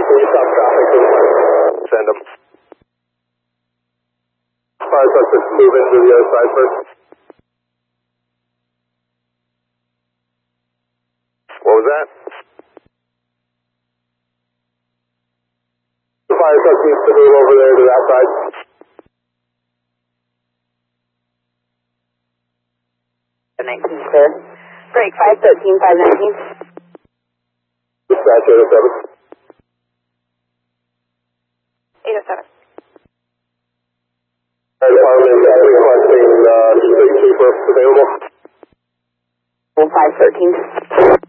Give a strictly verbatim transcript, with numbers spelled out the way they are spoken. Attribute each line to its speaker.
Speaker 1: can you stop traffic?
Speaker 2: Send them.
Speaker 1: Fire truck, just move into the other side first.
Speaker 2: What was that?
Speaker 1: The fire truck needs to move over there to that side.
Speaker 3: nineteen, clear. Break five thirteen, five nineteen.
Speaker 1: Dispatch eight oh seven.
Speaker 3: eight oh seven.
Speaker 1: Fire department uh, requesting uh, street sweeper available.
Speaker 3: five thirteen.